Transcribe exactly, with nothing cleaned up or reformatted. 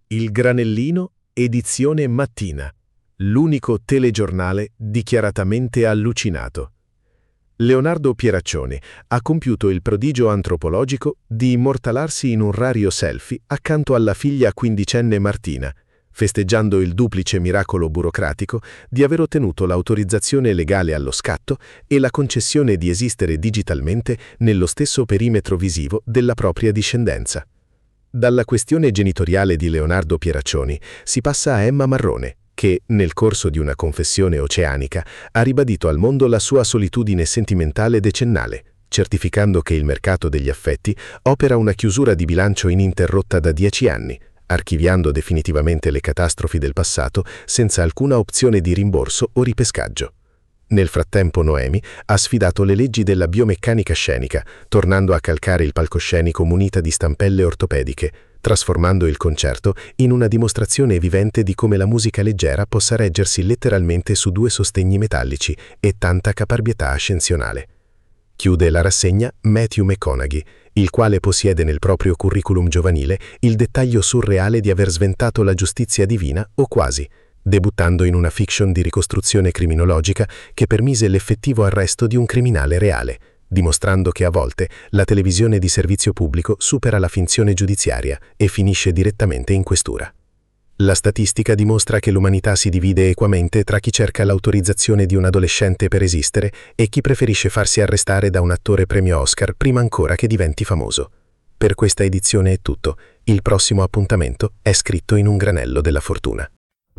Il Granellino, edizione mattina. L'unico telegiornale dichiaratamente allucinato. Leonardo Pieraccioni ha compiuto il prodigio antropologico di immortalarsi in un rario selfie accanto alla figlia quindicenne Martina, festeggiando il duplice miracolo burocratico di aver ottenuto l'autorizzazione legale allo scatto e la concessione di esistere digitalmente nello stesso perimetro visivo della propria discendenza. Dalla questione genitoriale di Leonardo Pieraccioni si passa a Emma Marrone, che, nel corso di una confessione oceanica, ha ribadito al mondo la sua solitudine sentimentale decennale, certificando che il mercato degli affetti opera una chiusura di bilancio ininterrotta da dieci anni, archiviando definitivamente le catastrofi del passato senza alcuna opzione di rimborso o ripescaggio. Nel frattempo Noemi ha sfidato le leggi della biomeccanica scenica, tornando a calcare il palcoscenico munita di stampelle ortopediche, trasformando il concerto in una dimostrazione vivente di come la musica leggera possa reggersi letteralmente su due sostegni metallici e tanta caparbietà ascensionale. Chiude la rassegna Matthew McConaughey, il quale possiede nel proprio curriculum giovanile il dettaglio surreale di aver sventato la giustizia divina o quasi, debuttando in una fiction di ricostruzione criminologica che permise l'effettivo arresto di un criminale reale, dimostrando che a volte la televisione di servizio pubblico supera la finzione giudiziaria e finisce direttamente in questura. La statistica dimostra che l'umanità si divide equamente tra chi cerca l'autorizzazione di un adolescente per esistere e chi preferisce farsi arrestare da un attore premio Oscar prima ancora che diventi famoso. Per questa edizione è tutto. Il prossimo appuntamento è scritto in un granello della fortuna.